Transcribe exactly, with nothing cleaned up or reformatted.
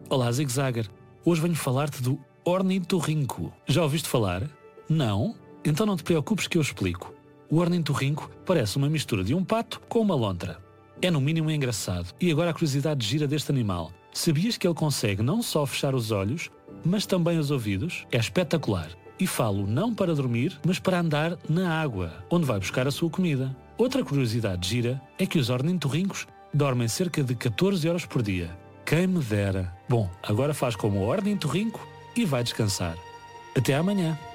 Olá, Zig Zagger. Hoje venho falar-te do ornitorrinco. Já ouviste falar? Não? Então não te preocupes que eu explico. O ornitorrinco parece uma mistura de um pato com uma lontra. É no mínimo engraçado. E agora a curiosidade gira deste animal. Sabias que ele consegue não só fechar os olhos, mas também os ouvidos? É espetacular. E falo não para dormir, mas para andar na água, onde vai buscar a sua comida. Outra curiosidade gira é que os ornitorrincos dormem cerca de catorze horas por dia. Quem me dera. Bom, agora faz como o ornitorrinco e vai descansar. Até amanhã.